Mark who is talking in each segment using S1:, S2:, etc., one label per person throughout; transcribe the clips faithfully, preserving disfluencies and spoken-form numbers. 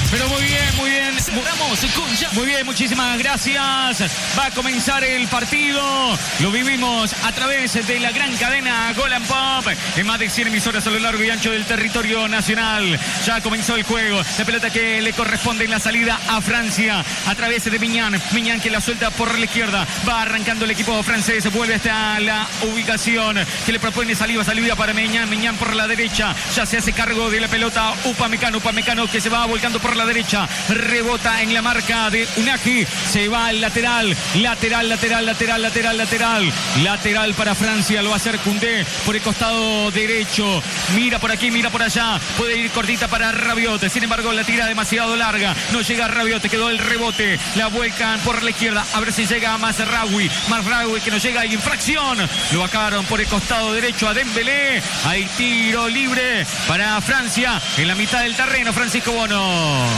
S1: Pero muy bien, muy bien. Muy bien, muchísimas gracias. Va a comenzar el partido. Lo vivimos a través de la gran cadena Gol and Pop en más de cien emisoras a lo largo y ancho del territorio nacional. Ya comenzó el juego. La pelota que le corresponde en la salida a Francia a través de Miñán. Miñán que la suelta por la izquierda. Va arrancando el equipo francés. Vuelve hasta la ubicación que le propone Saliba. Saliba para Miñán. Miñán por la derecha. Ya se hace cargo de la pelota Upamecano. Upamecano que se va volcando por la derecha. Rebota en la marca de Unagi. Se va al lateral. Lateral, lateral, lateral, lateral, lateral. Lateral para Francia. Lo va a hacer Koundé por el costado derecho. Mira por aquí, mira por allá. Puede ir cortita para Rabiot. Sin embargo, la tira demasiado larga. No llega Rabiot. Quedó el rebote. La vuelcan por la izquierda. A ver si llega Mazraoui. Mazraoui que no llega. Hay infracción. Lo bajaron por el costado derecho a Dembélé. Hay tiro libre para Francia en la mitad del terreno. Francisco Bono.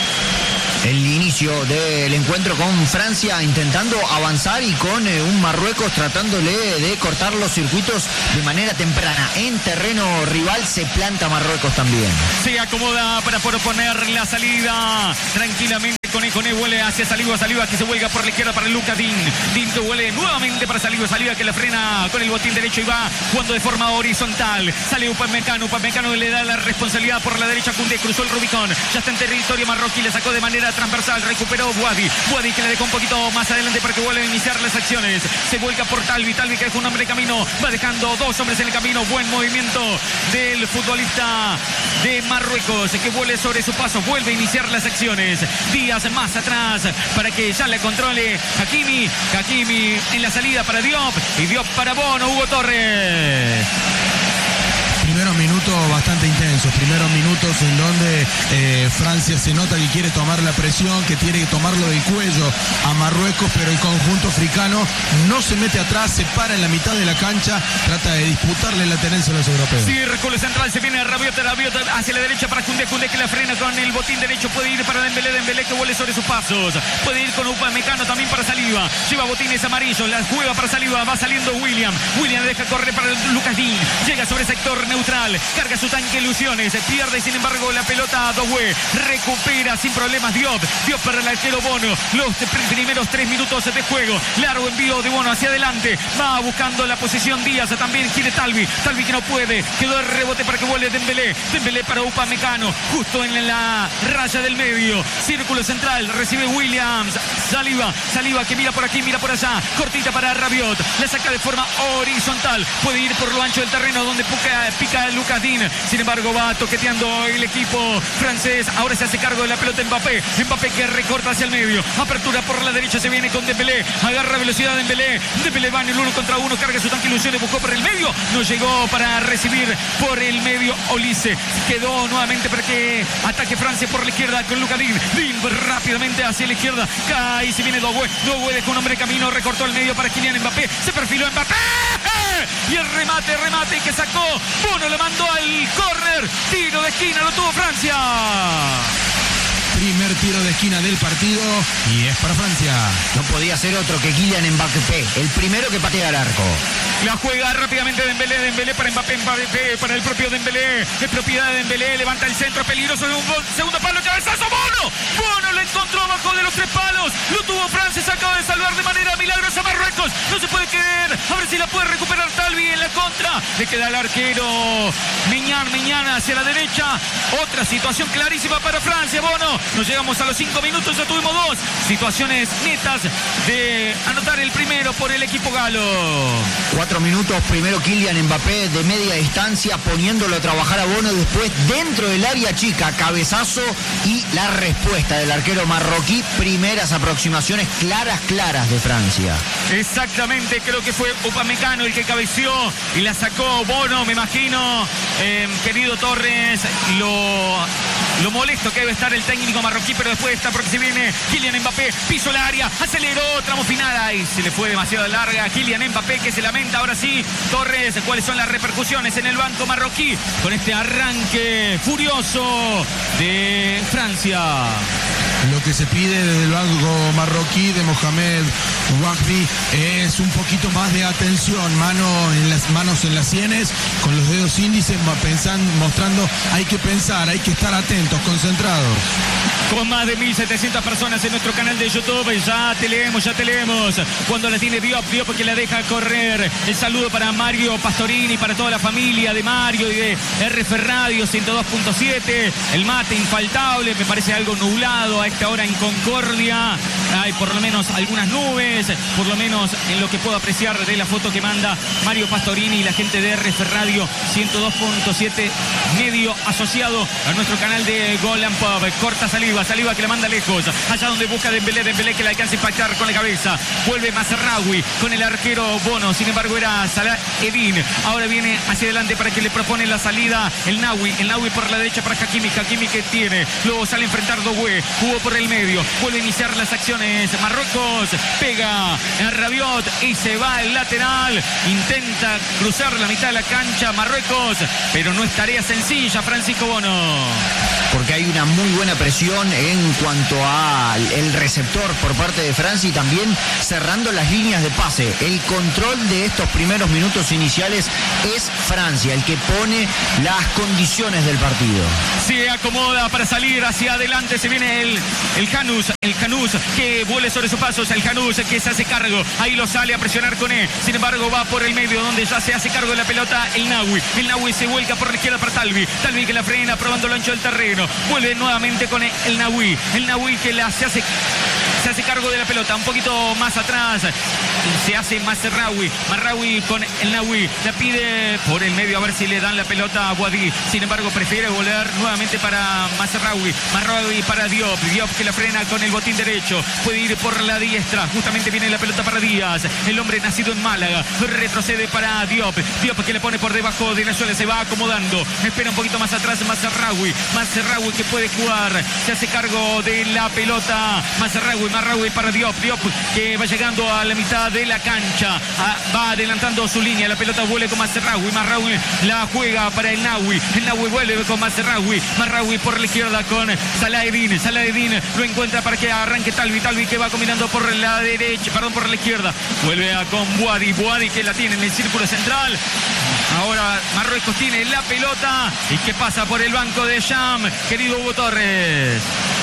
S2: El inicio del encuentro con Francia intentando avanzar y con eh, un Marruecos tratándole de cortar los circuitos de manera temprana. En terreno rival se planta Marruecos también.
S1: Se acomoda para proponer la salida tranquilamente. Con Cone vuelve hacia Saliba, Saliba que se vuelca por la izquierda para Lucas Digne. Digne que vuelve nuevamente para Saliba, Saliba que la frena con el botín derecho y va jugando de forma horizontal. Sale Upamecano, Upamecano le da la responsabilidad por la derecha. Koundé cruzó el Rubicón, ya está en territorio marroquí, le sacó de manera transversal, recuperó Bouadi, Bouadi que le dejó un poquito más adelante para que vuelva a iniciar las acciones. Se vuelca por Talbi, Talbi que dejó un hombre de camino, va dejando dos hombres en el camino. Buen movimiento del futbolista de Marruecos que vuelve sobre su paso, vuelve a iniciar las acciones. Díaz más atrás para que ya le controle Hakimi. Hakimi en la salida para Diop y Diop para Bono. Hugo Torres.
S3: Primeros minutos bastante intensos, primeros minutos en donde eh, Francia se nota que quiere tomar la presión, que tiene que tomarlo del cuello a Marruecos, pero el conjunto africano no se mete atrás, se para en la mitad de la cancha, trata de disputarle la tenencia a los europeos.
S1: Círculo central, se viene Rabiot, Rabiot hacia la derecha para Koundé, Koundé que la frena con el botín derecho, puede ir para Dembélé, Dembélé que vuelve sobre sus pasos, puede ir con Upamecano también para Saliba, lleva botines amarillos, las juega para Saliba, va saliendo William, William deja correr para Lucas Digne, llega sobre sector neutral, carga su tanque ilusiones, pierde sin embargo la pelota a Doué, recupera sin problemas Diop, Diop para el arquero Bono, los primeros tres minutos de juego, largo envío de Bono hacia adelante, va buscando la posición Díaz, también quiere Talbi, Talbi que no puede, quedó el rebote para que vuelva Dembélé, Dembélé para Upamecano, justo en la raya del medio, círculo central, recibe Williams, Saliba, Saliba que mira por aquí, mira por allá, cortita para Rabiot, la saca de forma horizontal, puede ir por lo ancho del terreno donde pica, pica Lucas Digne, sin embargo va toqueteando el equipo francés, ahora se hace cargo de la pelota Mbappé, Mbappé que recorta hacia el medio, apertura por la derecha, se viene con Dembélé, agarra velocidad Dembélé, Dembélé va en el uno contra uno, carga su tanque ilusiones, buscó por el medio, no llegó para recibir por el medio Olise, quedó nuevamente para que ataque Francia por la izquierda con Lucas Digne, Digne rápidamente hacia la izquierda, cae y se viene Doué, Doué dejó un hombre de camino, recortó el medio para Kylian Mbappé, se perfiló Mbappé y el remate, remate que sacó Bono, le mandó al córner, tiro de esquina, lo tuvo Francia.
S3: Primer tiro de esquina del partido y es para Francia.
S2: No podía ser otro que Kylian Mbappé, el primero que patea al arco.
S1: La juega rápidamente Dembélé, Dembélé para Mbappé, Mbappé para el propio Dembélé, es propiedad de Dembélé, levanta el centro, peligroso de un gol, segundo palo, cabezazo, Bono, Bono lo encontró abajo de los tres palos, lo tuvo Francia, se acaba de salvar de manera milagrosa a Marruecos, no se puede creer, a ver si la puede recuperar Talbi en la contra, le queda al arquero Miñán, Miñán hacia la derecha, otra situación clarísima para Francia, Bono, nos llegamos a los cinco minutos, ya tuvimos dos situaciones netas de anotar el primero por el equipo galo.
S2: Cuatro minutos, primero Kylian Mbappé de media distancia poniéndolo a trabajar a Bono, después dentro del área chica, cabezazo y la respuesta del arquero marroquí, primeras aproximaciones claras, claras de Francia.
S1: Exactamente, creo que fue Upamecano el que cabeció y la sacó Bono, me imagino, eh, querido Torres, lo, lo molesto que debe estar el técnico marroquí, pero después está porque se viene Kylian Mbappé, piso el área, aceleró, tramo final y se le fue demasiado larga, Kylian Mbappé que se lamenta. Ahora sí, Torres, ¿cuáles son las repercusiones en el banco marroquí con este arranque furioso de Francia?
S3: Lo que se pide desde el banco marroquí de Mohamed Wahbi es un poquito más de atención, mano en las manos en las sienes, con los dedos índices, pensando, mostrando, hay que pensar, hay que estar atentos, concentrados.
S1: Con más de mil setecientas personas en nuestro canal de YouTube, ya te leemos, ya te leemos. Cuando la tiene Diop, Diop porque la deja correr. El saludo para Mario Pastorini, para toda la familia de Mario y de R F Radio ciento dos punto siete. El mate infaltable, me parece algo nublado a esta hora en Concordia. Hay por lo menos algunas nubes, por lo menos en lo que puedo apreciar de la foto que manda Mario Pastorini y la gente de R F Radio ciento dos punto siete, medio asociado a nuestro canal de Gol and Pop. Corta Saliva, Saliva que la manda lejos, allá donde busca Dembélé, Dembélé que la alcanza a impactar con la cabeza. Vuelve Mazraoui con el arquero Bono, sin embargo era Salah Edin. Ahora viene hacia adelante para que le propone la salida el Naui, el Naui por la derecha para Hakimi, Hakimi que tiene, luego sale a enfrentar Doué, jugó por el medio, vuelve a iniciar las acciones Marruecos, pega a Rabiot y se va el lateral, intenta cruzar la mitad de la cancha Marruecos, pero no es tarea sencilla, Francisco Bono.
S2: Porque hay una muy buena presión en cuanto al receptor por parte de Francia y también cerrando las líneas de pase. El control de estos primeros minutos iniciales es Francia, el que pone las condiciones del partido.
S1: Se acomoda para salir hacia adelante, se viene el, el Janus, el Janus que vuelve sobre sus pasos, el Janus que se hace cargo, ahí lo sale a presionar con él, sin embargo va por el medio donde ya se hace cargo de la pelota el Naui, el Naui se vuelca por la izquierda para Talvi, Talvi que la frena probando lo ancho del terreno, vuelve nuevamente con el Naui, el Naui que la se hace se hace cargo de la pelota, un poquito más atrás, se hace Mazraoui, Mazraoui con el Naui, la pide por el medio a ver si le dan la pelota a Boadi, sin embargo prefiere volver nuevamente para Mazraoui, Mazraoui para Diop, Diop que la frena con el botín derecho, puede ir por la diestra, justamente viene la pelota para Díaz, el hombre nacido en Málaga, retrocede para Diop, Diop que le pone por debajo de la suela, se va acomodando, espera un poquito más atrás Mazraoui, Mazraoui que puede jugar, se hace cargo de la pelota, Mazraoui, Mazraoui para Diop, Diop que va llegando a la mitad de la cancha, ah, va adelantando su línea, la pelota vuelve con Mazraoui, Mazraoui la juega para el Naui, el Naui vuelve con Mazraoui, Mazraoui por la izquierda con Salah Edin, Salah Edin lo encuentra para que arranque Talvi, Talvi que va combinando por la derecha, perdón, por la izquierda, vuelve a con Boadi, Boadi que la tiene en el círculo central. Ahora Marruecos tiene la pelota y que pasa por el banco de Sham, querido Hugo Torres.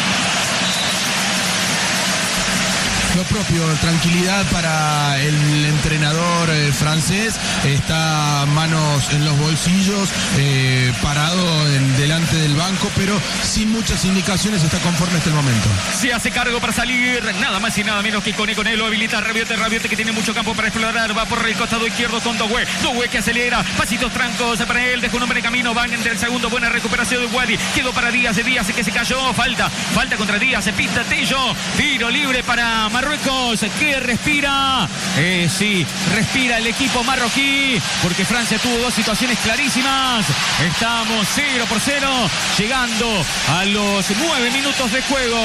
S3: Lo propio, tranquilidad para el entrenador eh, francés, está manos en los bolsillos, eh, parado en, delante del banco, pero sin muchas indicaciones, está conforme hasta el momento.
S1: Se hace cargo para salir, nada más y nada menos que con él lo habilita Rabiot, Rabiot que tiene mucho campo para explorar, va por el costado izquierdo con Doué, Doué que acelera, pasitos trancos para él, deja un hombre en camino, van entre el segundo, buena recuperación de Boadi, quedó para Díaz, Díaz que se cayó, falta, falta contra Díaz, se pista Tello, tiro libre para Marruecos, que respira, eh, sí, respira el equipo marroquí, porque Francia tuvo dos situaciones clarísimas. Estamos cero por cero, llegando a los nueve minutos de juego.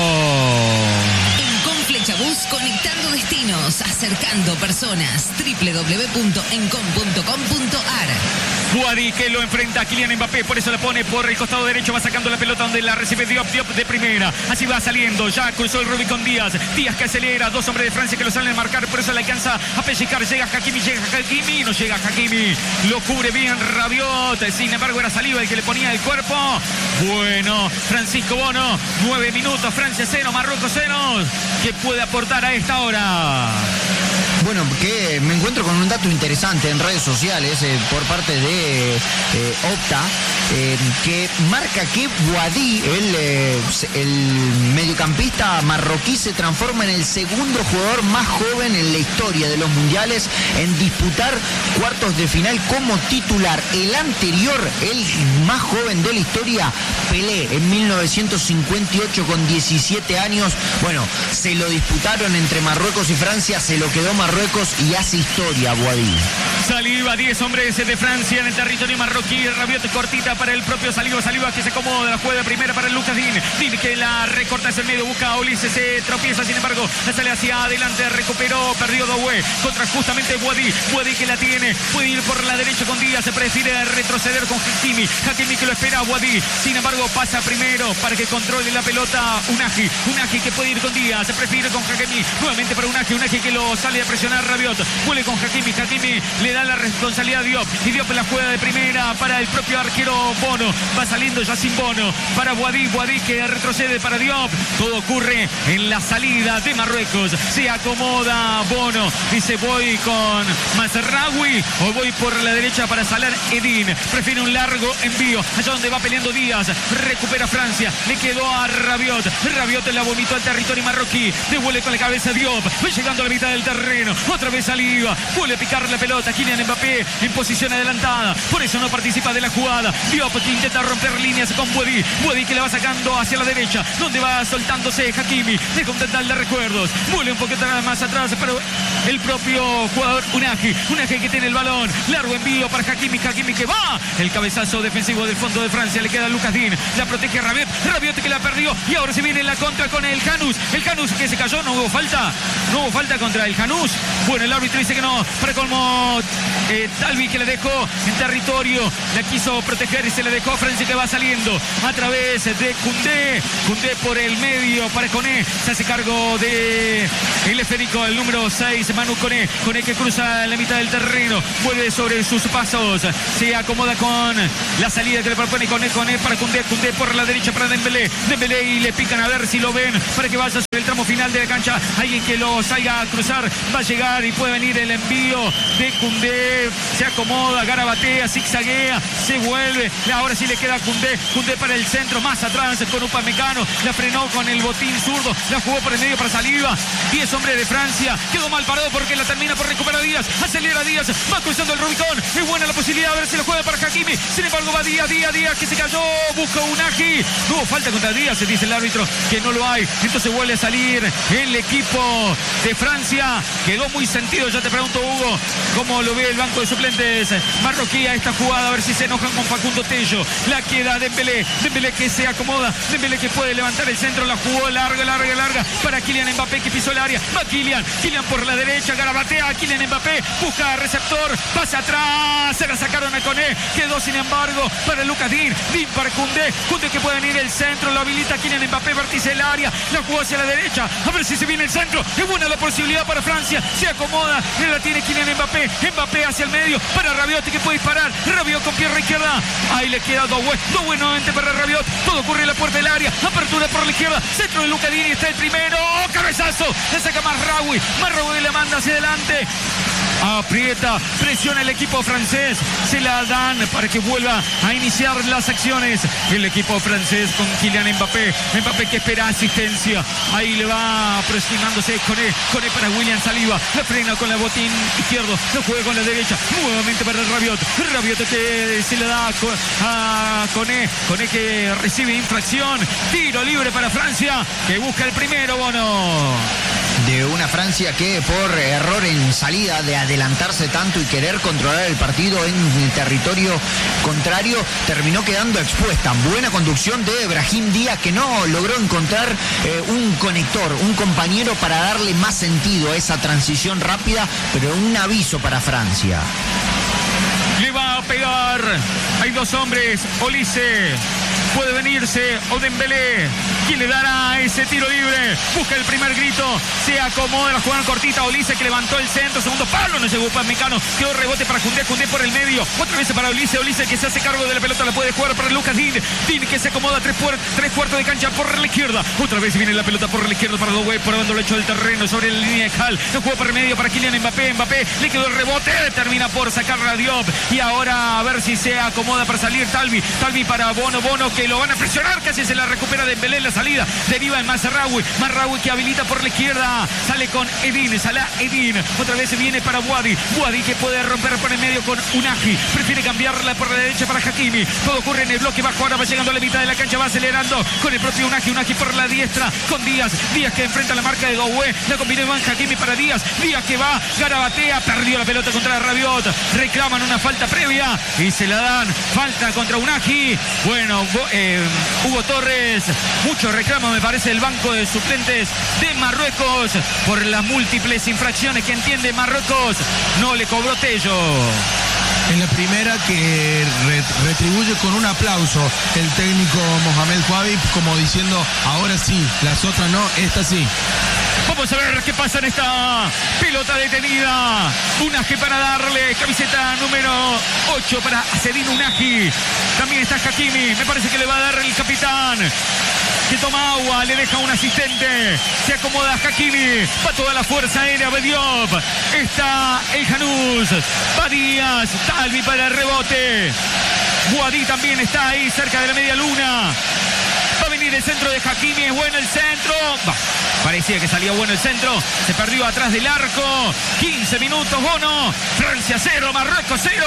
S4: Encom Flechabús, conectando destinos, acercando personas. doble u doble u doble u punto encom punto com punto a r.
S1: Boadi que lo enfrenta a Kylian Mbappé, por eso la pone por el costado derecho, va sacando la pelota donde la recibe Diop, Diop de primera, así va saliendo, ya cruzó el Rubicón Díaz, Díaz que acelera, dos hombres de Francia que lo salen a marcar, por eso le alcanza a pellizcar, llega Hakimi, llega Hakimi, no llega Hakimi, lo cubre bien Rabiot, sin embargo era Saliba el que le ponía el cuerpo. Bueno, Francisco Bono, nueve minutos, Francia cero, Marruecos cero, ¿qué puede aportar a esta hora?
S2: Bueno, que me encuentro con un dato interesante en redes sociales eh, por parte de eh, Opta, eh, que marca que Boadi, el, eh, el mediocampista marroquí, se transforma en el segundo jugador más joven en la historia de los mundiales en disputar cuartos de final como titular. El anterior, el más joven de la historia, Pelé, en mil novecientos cincuenta y ocho con diecisiete años. Bueno, se lo disputaron entre Marruecos y Francia, se lo quedó Marruecos y hace historia Boadi.
S1: Saliba, diez hombres de Francia en el territorio marroquí. Rabiot cortita para el propio Saliba. Saliba que se acomoda, la juega de primera para el Lucas Digne. Digne que la recorta hacia el medio, busca a Ulises, se tropieza, sin embargo, sale hacia adelante, recuperó, perdió Doué contra justamente Boadí. Boadí que la tiene, puede ir por la derecha con Díaz, se prefiere retroceder con Hakimi. Hakimi que lo espera a Boadí. Sin embargo, pasa primero para que controle la pelota Unagi. Unagi que puede ir con Díaz, se prefiere con Hakimi. Nuevamente para Unagi, Unagi que lo sale a presionar Rabiot. Vuelve con Hakimi, Hakimi le da la responsabilidad a Diop. Y Diop la juega de primera para el propio arquero Bono. Va saliendo ya sin Bono para Boadí. Boadí que retrocede para Diop. Todo ocurre en la salida de Marruecos. Se acomoda Bono. Dice voy con Mazraoui o voy por la derecha para Salah Edin. Prefiere un largo envío. Allá donde va peleando Díaz. Recupera Francia. Le quedó a Rabiot. Rabiot la vomitó al territorio marroquí. Devuelve con la cabeza Diop. Va llegando a la mitad del terreno. Otra vez Saliba. Vuelve a picar la pelota. Kylian Mbappé en posición adelantada. Por eso no participa de la jugada. Diop que intenta romper líneas con Boadí. Boadí que la va sacando hacia la derecha. Donde va soltándose Hakimi. Deja un total de recuerdos. Vuelve un poquito más atrás. Pero el propio jugador Unagi. Unagi que tiene el balón. Largo envío para Hakimi. Hakimi que va. El cabezazo defensivo del fondo de Francia. Le queda a Lucas Digne. La protege Rabiot. Rabiot que la perdió. Y ahora se viene en la contra con el Janus. El Janus que se cayó. No hubo falta. No hubo falta contra el Janus. Bueno, el árbitro dice que no. Para colmo eh, Talvi que le dejó en territorio. La quiso proteger y se le dejó a Francia que va saliendo a través de Koundé. Koundé por el medio para Koné. Se hace cargo de el esférico, el número seis, Manu Koné. Koné que cruza la mitad del terreno. Vuelve sobre sus pasos. Se acomoda con la salida que le propone Koné. Koné para Koundé. Koundé por la derecha para Dembélé. Dembélé y le pican a ver si lo ven para que vaya sobre el tramo final de la cancha. Alguien que lo salga a cruzar. Va a llegar y puede venir el envío de Koundé. Se acomoda, garabatea, zigzaguea, se vuelve. Ahora sí le queda a Koundé. Koundé para el centro, más atrás con Upamecano. La frenó con el botín zurdo. La jugó por el medio para Saliba. diez hombres de Francia. Quedó mal parado porque la termina por recuperar Díaz. Acelera Díaz. Va cruzando el Rubicón. Es buena la posibilidad a ver si lo juega para Hakimi. Sin embargo va Díaz, Díaz, Díaz que se cayó. Busca un Agi. No hubo falta contra Díaz, se dice el árbitro que no lo hay. Entonces vuelve a salir el equipo de Francia. Quedó muy sentido. Ya te pregunto, Hugo, cómo lo ve el banco de suplentes marroquí a esta jugada. A ver si se enojan con Facundo Tello. La queda Dembélé. Dembélé que se acomoda. Dembélé que puede levantar el centro. La jugó larga, larga, larga para Kylian Mbappé que pisó el área. Va Kylian. Kylian por la derecha. Garabatea. Kylian Mbappé busca receptor. Pasa atrás. Se la sacaron a Koné. Quedó sin embargo para Lucas Digne. Digne para Koundé. Koundé que puede venir el centro. Lo habilita Kylian Mbappé. Vértice del área. La jugó hacia la derecha. A ver si se viene el centro. Es buena la posibilidad para Francia. Se acomoda. La tiene Kylian Mbappé. Mbappé hacia el medio para Rabiot que puede disparar. Rabiot con pierna izquierda. Ahí le queda Doué. Doué nuevamente para Rabiot. Todo ocurre en la puerta del área. Apertura por la izquierda. Centro de Lucas Digne. Está el primero. ¡Oh, cabezazo! Le saca Mazraoui. Mazraoui le manda hacia adelante. Aprieta, presiona el equipo francés. Se la dan para que vuelva a iniciar las acciones. El equipo francés con Kylian Mbappé. Mbappé que espera asistencia. Ahí le va presionándose Koné. Koné para William Saliba. La frena con el botín izquierdo. Lo juega con la derecha. Nuevamente para Rabiot. Rabiot que se le da a Koné. Koné que recibe infracción. Tiro libre para Francia. Que busca el primero, Bono.
S2: De una Francia que por error en salida de adelantarse tanto y querer controlar el partido en el territorio contrario, terminó quedando expuesta. Buena conducción de Brahim Díaz que no logró encontrar eh, un conector, un compañero para darle más sentido a esa transición rápida, pero un aviso para Francia.
S1: Le va a pegar. Hay dos hombres. Olise. Puede venirse o Dembélé. ¿Quién le dará ese tiro libre? Busca el primer grito. Se acomoda la jugada cortita. Olise que levantó el centro. Segundo palo. No llegó Upamecano. Quedó rebote para Koundé. Koundé por el medio. Otra vez para Olise. Olise que se hace cargo de la pelota. La puede jugar para Lucas Digne. Digne que se acomoda tres, puer tres cuartos de cancha por la izquierda. Otra vez viene la pelota por la izquierda para Doué. Probando el hecho del terreno sobre la línea de Cal. No jugó por el medio para Kylian Mbappé. Mbappé le quedó el rebote. Termina por sacar a Diop. Y ahora a ver si se acomoda para salir Talvi. Talvi para Bono. Bono que que lo van a presionar, casi se la recupera Dembélé en la salida, deriva en Mazraoui, Mazraoui que habilita por la izquierda, sale con Edin, Salah Edin, otra vez se viene para Buadi, Buadi que puede romper por el medio con Unagi, prefiere cambiarla por la derecha para Hakimi, todo ocurre en el bloque bajo, ahora va llegando a la mitad de la cancha, va acelerando con el propio Unagi, Unagi por la diestra, con Díaz, Díaz que enfrenta la marca de Doué, la combinó Iván Hakimi para Díaz, Díaz que va, garabatea, perdió la pelota contra Rabiot, reclaman una falta previa y se la dan, falta contra Unagi, bueno, eh, Hugo Torres, muchos reclamos me parece el banco de suplentes de Marruecos por las múltiples infracciones que entiende Marruecos, no le cobró Tello.
S3: En la primera que re retribuye con un aplauso el técnico Mohamed Juavi, como diciendo, ahora sí, las otras no, esta sí.
S1: Vamos a ver qué pasa en esta pelota detenida. Unagi para darle, camiseta número ocho para Zedine Unagi. También está Hakimi, me parece que le va a dar el capitán, que toma agua, le deja un asistente, se acomoda Hakimi, va toda la fuerza aérea, Bediop, está el Janús, va Díaz, Talvi para el rebote, Buadi también está ahí cerca de la media luna, va a venir el centro de Hakimi, es bueno el centro, va. Parecía que salía bueno el centro, se perdió atrás del arco, quince minutos, Bono, Francia cero, Marruecos cero,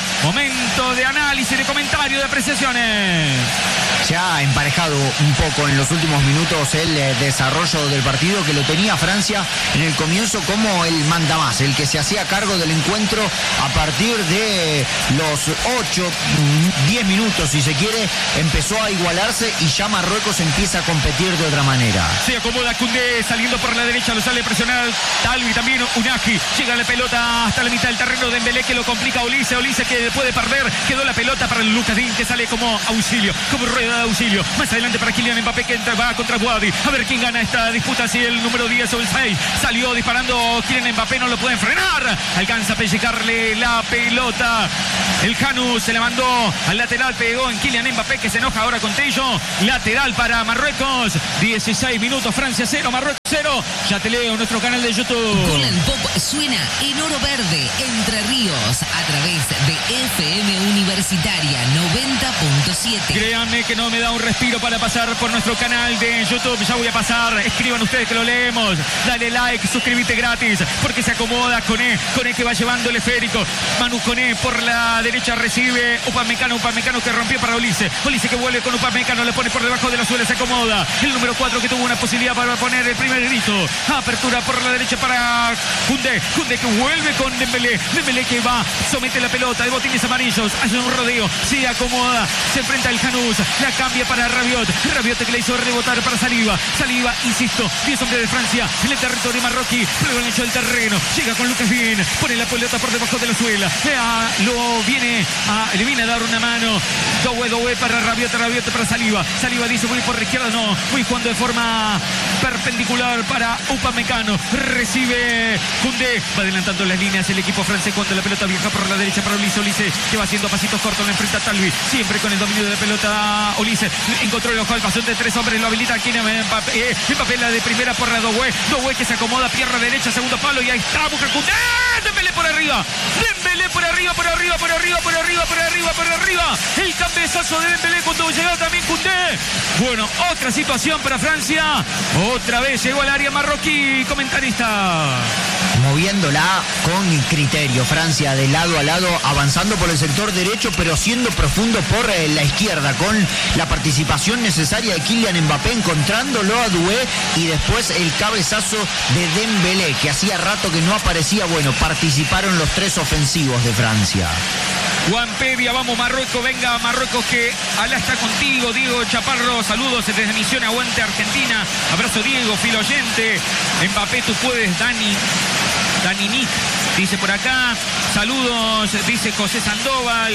S1: momento de análisis, de comentario, de apreciaciones.
S2: Se ha emparejado un poco en los últimos minutos el eh, desarrollo del partido, que lo tenía Francia en el comienzo como el mandamás, el que se hacía cargo del encuentro a partir de los ocho, diez minutos, si se quiere, empezó a igualarse y ya Marruecos empieza a competir de otra manera.
S1: Se acomoda Koundé saliendo por la derecha, lo sale a presionar Talvi, también Unagi, llega la pelota hasta la mitad del terreno de Dembélé que lo complica a Olise, Olise que puede perder, quedó la pelota para Lucas Digne que sale como auxilio, como rueda de auxilio, más adelante para Kylian Mbappé que entra, va contra Buadi, a ver quién gana esta disputa, si el número diez o el seis, salió disparando Kylian Mbappé, no lo pueden frenar, alcanza a pellizcarle la pelota, el Janus se la mandó al lateral, pegó en Kylian Mbappé que se enoja ahora con Tello, lateral para Marruecos, dieciséis minutos, Francia cero, Marruecos cero, ya te leo en nuestro canal de YouTube.
S4: Golden Pop suena en Oro Verde, Entre Ríos, a través de F M Universitaria noventa punto siete.
S1: Créanme que no me da un respiro para pasar por nuestro canal de YouTube, ya voy a pasar, escriban ustedes que lo leemos, dale like, suscríbete gratis, porque se acomoda Koné, Koné que va llevando el esférico, Manu Koné por la derecha recibe Upamecano, Upamecano que rompió para Olise, Olise que vuelve con Upamecano, le pone por debajo de la suela, se acomoda, el número cuatro que tuvo una posibilidad para poner el primer grito, apertura por la derecha para Koundé, Koundé que vuelve con Dembélé, Dembélé que va, somete la pelota de botines amarillos, hace un rodeo, se acomoda, se enfrenta al Janús, la cambia para Rabiot, Rabiot que le hizo rebotar para Saliba, Saliba, insisto, diez hombres de Francia en el territorio marroquí, pero en el terreno, llega con Lucas Digne, pone la pelota por debajo de la suela, eh, lo viene a, le viene a dar una mano, Doué, Doué para Rabiot, Rabiot para Saliba, Saliba dice voy por la izquierda, no, voy jugando de forma perpendicular para Upamecano, recibe Koundé, va adelantando las líneas el equipo francés cuando la pelota viaja por la derecha para Olise, Olise que va haciendo pasitos cortos, le enfrenta a Talvi, siempre con el dominio de la pelota Olise, encontró el ojo al pasón de tres hombres, lo habilita aquí en Mbappé, eh, Mbappé la de primera por la Doué, Doué que se acomoda, pierna derecha, segundo palo y ahí está, busca Koundé, Dembélé por arriba, Dembélé por arriba, por arriba, por arriba, por arriba, por arriba, por arriba, el cabezazo de Dembélé cuando llegó también Koundé, bueno, otra situación para Francia, otra vez llegó al área marroquí, comentarista.
S2: Moviéndola con criterio, Francia de lado a lado, avanzando por el sector derecho, pero siendo profundo por eh, la izquierda, con la participación necesaria de Kylian Mbappé, encontrándolo a Doué y después el cabezazo de Dembélé, que hacía rato que no aparecía. Bueno, participaron los tres ofensivos de Francia.
S1: Juan Pevia, vamos Marruecos, venga Marruecos que Alá está contigo, Diego Chaparro, saludos desde Misión Aguante Argentina, abrazo Diego, filo oyente, Mbappé tú puedes, Dani, Dani Nick, dice por acá, saludos, dice José Sandoval,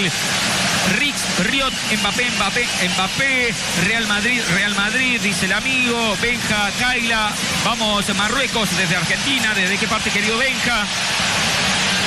S1: Rix, Riot, Mbappé, Mbappé, Mbappé, Real Madrid, Real Madrid, dice el amigo, Benja, Kaila, vamos Marruecos desde Argentina, ¿desde qué parte querido Benja?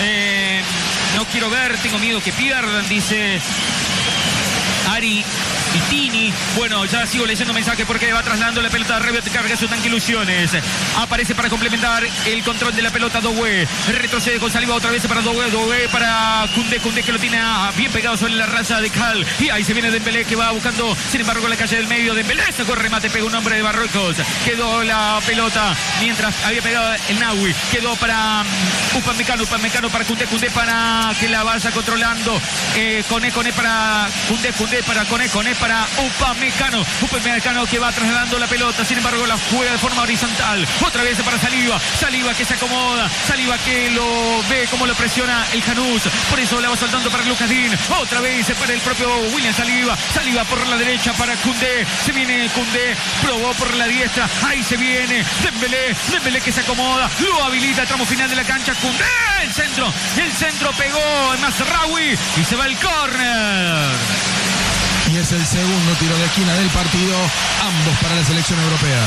S1: Eh... No quiero ver, tengo miedo que pierdan, dice Ari y Tini. Bueno, ya sigo leyendo mensajes porque va trasladando la pelota. Rabiot carga su tanque ilusiones. Aparece para complementar el control de la pelota Doué. Retrocede con Saliba otra vez para Doué. Doué para Koundé. Koundé que lo tiene bien pegado sobre la raya de Cal. Y ahí se viene Dembélé que va buscando, sin embargo, en la calle del medio. Dembélé sacó el remate, pegó un hombre de Marruecos. Quedó la pelota mientras había pegado el Nahui. Quedó para um, Upamecano. Upamecano para Koundé. Koundé para que la vaya controlando. Eh, Koné, Koné para Koundé. Koundé para Koné. Koné para Upamecano. Upamecano que va trasladando la pelota. Sin embargo, la juega de forma horizontal. Otra vez para Saliba. Saliba que se acomoda. Saliba que lo ve como lo presiona el Janús. Por eso la va soltando para Lucas Digne. Otra vez para el propio William Saliba. Saliba por la derecha para Koundé. Se viene Koundé. Probó por la diestra. Ahí se viene Dembélé. Dembélé que se acomoda. Lo habilita. Tramo final de la cancha. Koundé. El centro. El centro pegó Mazraoui. Y se va el córner.
S3: Y es el segundo tiro de esquina del partido. Ambos para la selección europea.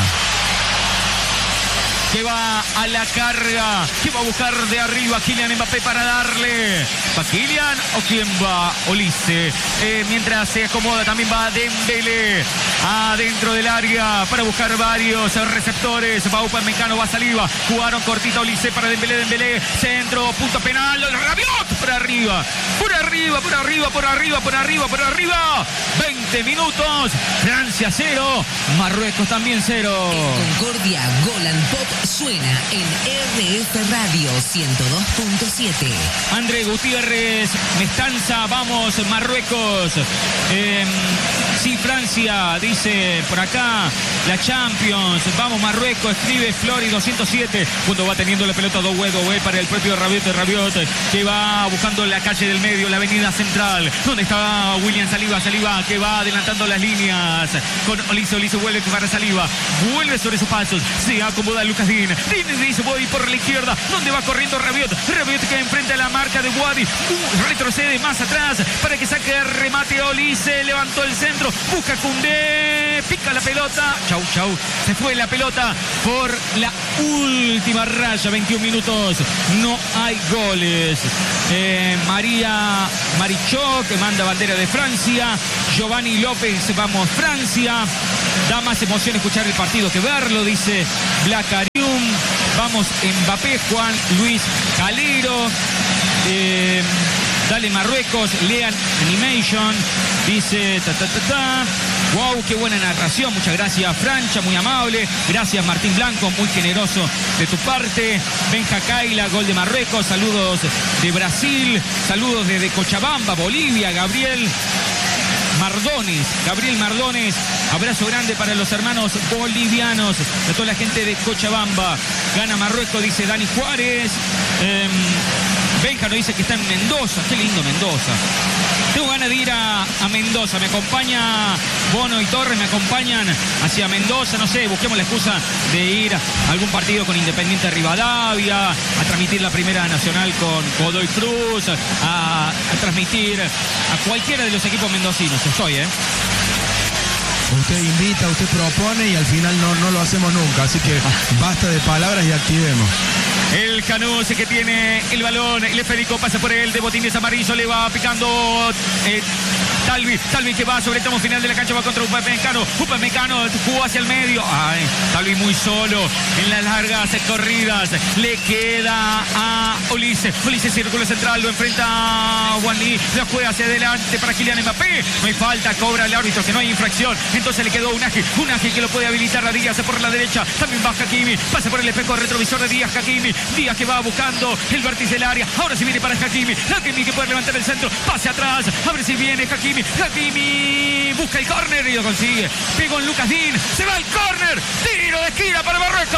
S1: Que va a la carga, que va a buscar de arriba Kylian Mbappé para darle. ¿Va Kylian o quién va? Olise. Eh, mientras se acomoda también va Dembélé adentro del área para buscar varios receptores. Va Upamecano, va Saliba. Jugaron cortita Olise para Dembélé. Dembélé, centro, punto penal. Rabiot por arriba, por arriba, por arriba, por arriba, por arriba, por arriba. veinte minutos. Francia cero, Marruecos también cero.
S4: En Concordia, Golan Pop suena en R F Radio ciento dos punto siete.
S1: André Gutiérrez, Mestanza, vamos Marruecos. Eh, sí, Francia, dice por acá, la Champions, vamos Marruecos, escribe Flori doscientos siete, cuando va teniendo la pelota Doué, Doué para el propio Rabiot, Rabiot, que va buscando la calle del medio, la avenida central, donde está William Saliba, Saliba, que va adelantando las líneas, con Olise, Olise vuelve para Saliba, vuelve sobre sus pasos, se acomoda Lucas Digne, Digne dice voy por la izquierda, donde va corriendo Rabiot, Rabiot que enfrenta a la marca de Wadi, uh, retrocede más atrás, para que saque el remate Olise, levantó el centro, busca Koundé, pica la pelota, chau chau, se fue la pelota por la última raya, veintiún minutos, no hay goles. eh, María Marichó que manda bandera de Francia, Giovanni López, vamos Francia, da más emoción escuchar el partido que verlo, dice Blacarium, vamos Mbappé, Juan Luis Calero, eh, dale Marruecos, Lean Animation, dice ta ta ta ta. Wow, qué buena narración, muchas gracias Francha, muy amable, gracias Martín Blanco, muy generoso de tu parte. Benja Kaila, gol de Marruecos, saludos de Brasil, saludos desde Cochabamba, Bolivia, Gabriel Mardones, Gabriel Mardones, abrazo grande para los hermanos bolivianos, de toda la gente de Cochabamba. Gana Marruecos, dice Dani Juárez. Eh, Benja nos dice que está en Mendoza, qué lindo Mendoza. Tengo ganas de ir a, a Mendoza, me acompaña Bono y Torres, me acompañan hacia Mendoza, no sé, busquemos la excusa de ir a algún partido con Independiente Rivadavia, a transmitir la Primera Nacional con Godoy Cruz, a, a transmitir a cualquiera de los equipos mendocinos, estoy, ¿eh?
S3: Usted invita, usted propone y al final no, no lo hacemos nunca, así que basta de palabras y activemos.
S1: El Janús que tiene el balón, el Federico pasa por él, de botines amarillo, le va picando eh, Talvi, Talvi que va sobre el tramo final de la cancha, va contra Upamecano, Upamecano jugó hacia el medio, ay, Talvi muy solo en las largas corridas, le queda a Olise, Olise círculo central, lo enfrenta a Wanli, la juega hacia adelante para Kylian Mbappé, no hay falta, cobra el árbitro que no hay infracción, entonces le quedó Unagi, Unagi que lo puede habilitar a Díaz por la derecha, también va Hakimi, pasa por el espejo retrovisor de Díaz, Hakimi, Díaz que va buscando el vértice del área, ahora sí viene para Hakimi, Hakimi que puede levantar el centro, pase atrás, a ver si viene Hakimi, Hakimi busca el córner y lo consigue, pegó en Lucas Digne, se va el córner, tiro de esquina para Marruecos.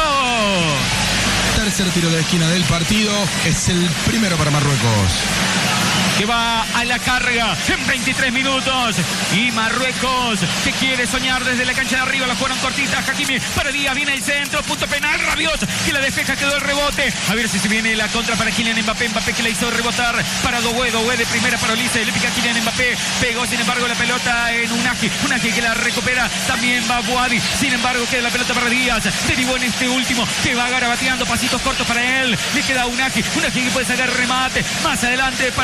S3: Tercer tiro de esquina del partido, es el primero para Marruecos.
S1: Que va a la carga en veintitrés minutos. Y Marruecos que quiere soñar desde la cancha de arriba. La jugaron cortita. Hakimi para Díaz. Viene el centro. Punto penal. Rabiot que la despeja. Quedó el rebote. A ver si se viene la contra para Kylian Mbappé. Mbappé que la hizo rebotar para Doué. Doué de primera para Olise. Le pica a Kylian Mbappé. Pegó sin embargo la pelota en Unagi. Unagi que la recupera. También va Wadi. Sin embargo queda la pelota para Díaz. Derivó en este último que va garabateando. Pasitos cortos para él. Le queda Unagi. Unagi que puede sacar remate. Más adelante para el Janús.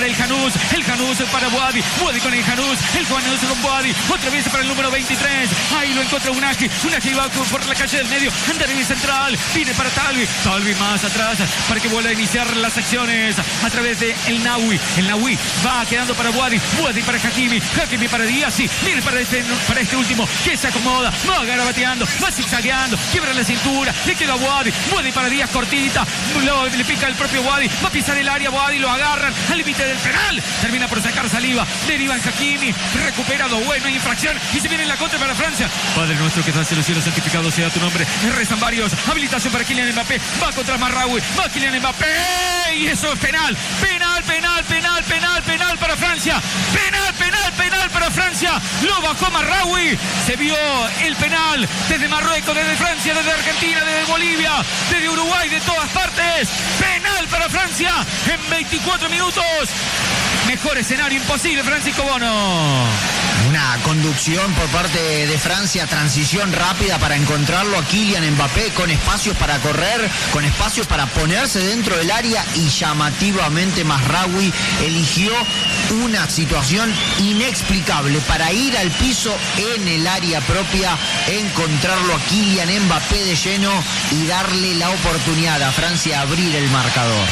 S1: Janús, el Janús para Boadi, Boadi con el Janús, el Janús con Boadi, otra vez para el número veintitrés, ahí lo encuentra Unagi, Unagi va por la calle del medio, anda en central, viene para Talvi, Talvi más atrás, para que vuelva a iniciar las acciones a través de el Nahui, el Nahui va quedando para Boadi, Boadi para Hakimi, Hakimi para Díaz, sí, viene para este, para este último, que se acomoda, va garabateando, va zigzagueando, quiebra la cintura, le queda a Boadi, Boadi para Díaz cortita, lo, le pica el propio Boadi, va a pisar el área, Boadi lo agarran al límite del penal, termina por sacar saliva, deriva en Hakimi, recuperado, bueno, infracción, y se viene la contra para Francia. Padre nuestro que estás en los cielos, santificado sea tu nombre, rezan varios, habilitación para Kylian Mbappé, va contra Marraoui, va Kylian Mbappé, y eso es penal, penal, penal, penal, penal, penal para Francia, penal, penal, penal para Francia, lo bajó Marraoui, se vio el penal desde Marruecos, desde Francia, desde Argentina, desde Bolivia, desde Uruguay, de todas partes, penal para Francia en veinticuatro minutos, mejor escenario imposible, Francisco Bono.
S2: Una conducción por parte de Francia, transición rápida para encontrarlo a Kylian Mbappé, con espacios para correr, con espacios para ponerse dentro del área, y llamativamente Mazraoui eligió una situación inexplicable para ir al piso en el área propia, encontrarlo a Kylian Mbappé de lleno y darle la oportunidad a Francia a abrir el marcador.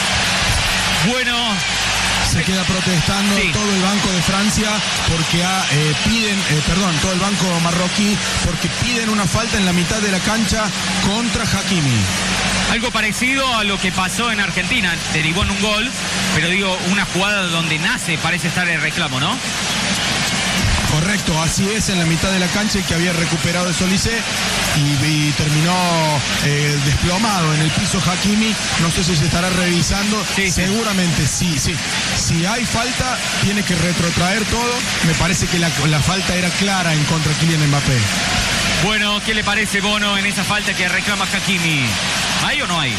S1: Bueno,
S3: se queda protestando sí. todo el banco de Francia porque ha, eh, piden, eh, perdón, todo el banco marroquí porque piden una falta en la mitad de la cancha contra Hakimi.
S1: Algo parecido a lo que pasó en Argentina, derivó en un gol, pero digo, una jugada donde nace, parece estar el reclamo, ¿no?
S3: Correcto, así es, en la mitad de la cancha, que había recuperado el Solicé y, y terminó eh, desplomado en el piso Hakimi. No sé si se estará revisando, sí, seguramente sí. sí, sí. Si hay falta, tiene que retrotraer todo. Me parece que la, la falta era clara en contra de Kylian Mbappé.
S1: Bueno, ¿qué le parece, Bono, en esa falta que reclama Hakimi? ¿Hay o no hay?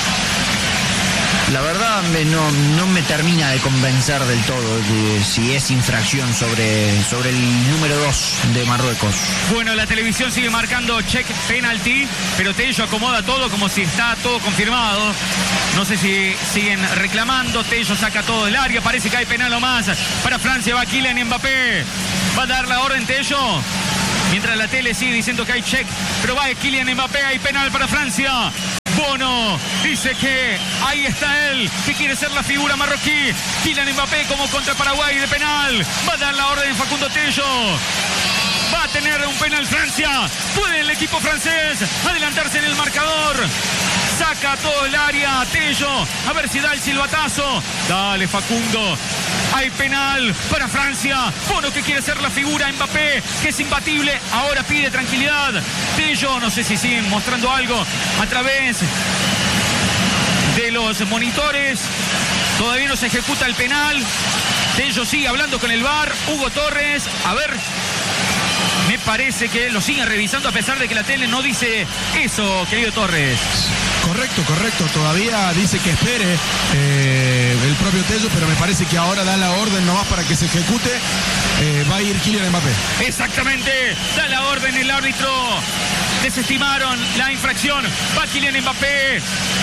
S2: La verdad me, no, no me termina de convencer del todo de si es infracción sobre, sobre el número dos de Marruecos.
S1: Bueno, la televisión sigue marcando check penalty, pero Tello acomoda todo como si está todo confirmado. No sé si siguen reclamando. Tello saca todo del área, parece que hay penal o más. Para Francia va Kylian Mbappé. Va a dar la orden Tello. Mientras la tele sigue diciendo que hay check, pero va Kylian Mbappé, hay penal para Francia. Bono dice que ahí está él, que quiere ser la figura marroquí. Kylian Mbappé como contra Paraguay de penal. Va a dar la orden Facundo Tello. Va a tener un penal Francia. Puede el equipo francés adelantarse en el marcador. Saca todo el área Tello. A ver si da el silbatazo. Dale, Facundo. Hay penal para Francia. Bono que quiere ser la figura. Mbappé, que es imbatible. Ahora pide tranquilidad. Tello, no sé si siguen mostrando algo a través de los monitores. Todavía no se ejecuta el penal. Tello sigue hablando con el V A R. Hugo Torres. A ver. Me parece que lo siguen revisando a pesar de que la tele no dice eso, querido Torres.
S3: Correcto, correcto. Todavía dice que espere eh, el propio Tello, pero me parece que ahora da la orden nomás para que se ejecute. Eh, va a ir Kylian Mbappé.
S1: Exactamente. Da la orden el árbitro. Desestimaron la infracción. Va Kylian Mbappé.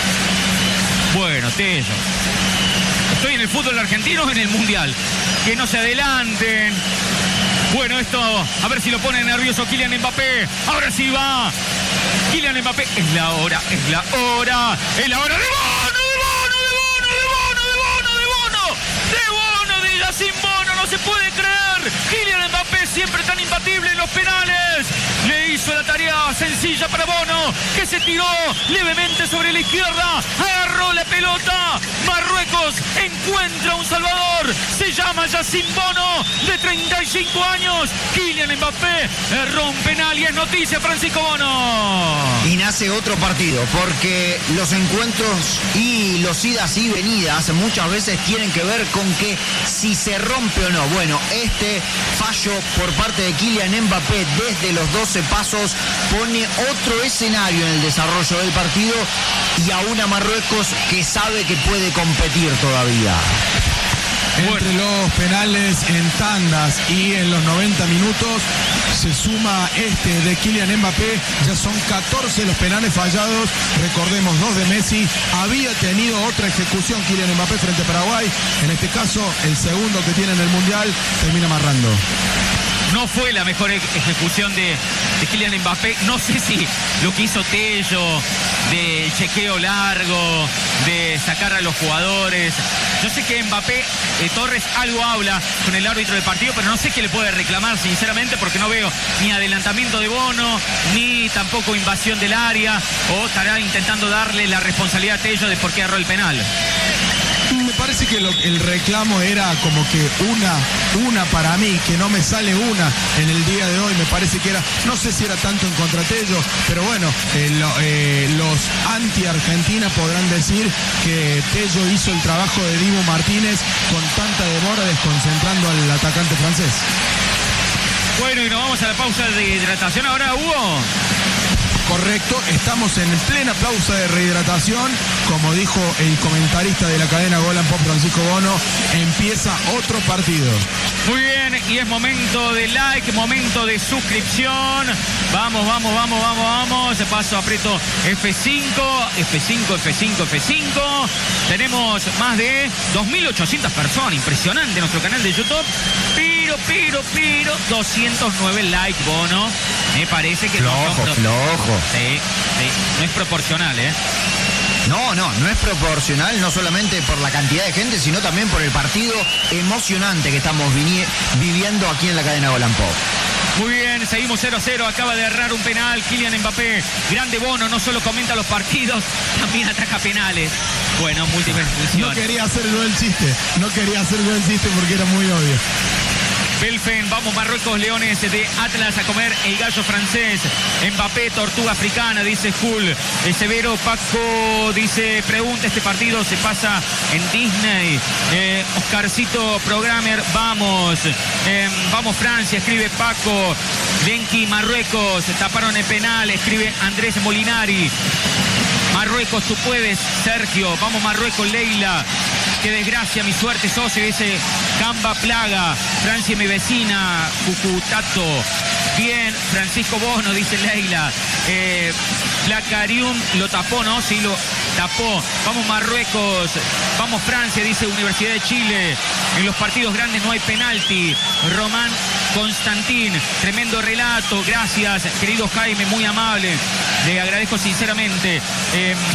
S1: Bueno, Tello. Estoy en el fútbol argentino o en el mundial. Que no se adelanten. Bueno, esto, a ver si lo pone nervioso Kylian Mbappé. Ahora sí va. Kylian Mbappé, es la hora, es la hora. Es la hora de Bono, de Bono, de Bono, de Bono, de Bono, de Bono. De Bono, de Yacine Bono, no se puede creer. Kylian Mbappé siempre tan imbatible en los penales. Le hizo la tarea sencilla para Bono, que se tiró levemente sobre la izquierda. Agarró la pelota. Marruecos encuentra un salvador. Se llama Yacine Bono, de treinta y cinco años. Kylian Mbappé erró un penal y es noticia, Francisco Bono.
S2: Y nace otro partido, porque los encuentros y los idas y venidas muchas veces tienen que ver con que si se rompe o no. Bueno, este fallo por parte de Kylian Mbappé desde los doce pasos pone otro escenario en el desarrollo del partido y a una Marruecos que sabe que puede competir todavía.
S3: Entre los penales en tandas y en los noventa minutos se suma este de Kylian Mbappé, ya son catorce los penales fallados, recordemos dos de Messi, había tenido otra ejecución Kylian Mbappé frente a Paraguay, en este caso el segundo que tiene en el Mundial, termina amarrando.
S1: No fue la mejor ejecución de, de Kylian Mbappé. No sé si lo que hizo Tello, de chequeo largo, de sacar a los jugadores. Yo sé que Mbappé, eh, Torres algo habla con el árbitro del partido, pero no sé qué le puede reclamar, sinceramente, porque no veo ni adelantamiento de Bono, ni tampoco invasión del área, o estará intentando darle la responsabilidad a Tello de por qué erró el penal.
S3: Me parece que lo, el reclamo era como que una, una para mí, que no me sale una en el día de hoy. Me parece que era, no sé si era tanto en contra Tello, pero bueno, eh, lo, eh, los anti-Argentina podrán decir que Tello hizo el trabajo de Dibu Martínez con tanta demora, desconcentrando al atacante francés.
S1: Bueno, y nos vamos a la pausa de hidratación ahora, Hugo.
S3: Correcto, estamos en plena pausa de rehidratación, como dijo el comentarista de la cadena Gol and Pop, Francisco Bono, empieza otro partido.
S1: Muy bien, y es momento de like, momento de suscripción. Vamos, vamos, vamos, vamos, vamos. Paso, aprieto F cinco, F cinco, F cinco, F cinco. Tenemos más de dos mil ochocientas personas, impresionante nuestro canal de YouTube. Pero, pero, pero, doscientos nueve likes, Bono. Me parece que
S2: flojo,
S1: no son...
S2: flojo.
S1: Sí, sí, no es proporcional, ¿eh?
S2: No, no, no es proporcional, no solamente por la cantidad de gente, sino también por el partido emocionante que estamos viviendo aquí en la cadena Gol and Pop.
S1: Muy bien, seguimos cero a cero, acaba de errar un penal Kylian Mbappé, grande Bono, no solo comenta los partidos, también ataca penales. Bueno, múltiples funciones.
S3: No quería hacer yo el chiste, no quería hacer yo el chiste porque era muy obvio.
S1: Belfen, vamos Marruecos, Leones de Atlas a comer el gallo francés. Mbappé, tortuga africana, dice Hull. El Severo, Paco, dice, pregunta, este partido se pasa en Disney. Eh, Oscarcito, programmer, vamos. Eh, vamos Francia, escribe Paco. Lenki, Marruecos, taparon el penal, escribe Andrés Molinari. Marruecos, tú puedes, Sergio. Vamos Marruecos, Leila. Qué desgracia, mi suerte, socio, dice Camba Plaga. Francia, mi vecina, Cucutato. Bien, Francisco Bono, dice Leila. Eh, Placarium lo tapó, ¿no? Sí, lo tapó. Vamos Marruecos, vamos Francia, dice Universidad de Chile. En los partidos grandes no hay penalti. Román Constantín, tremendo relato, gracias, querido Jaime, muy amable. Le agradezco sinceramente. Eh,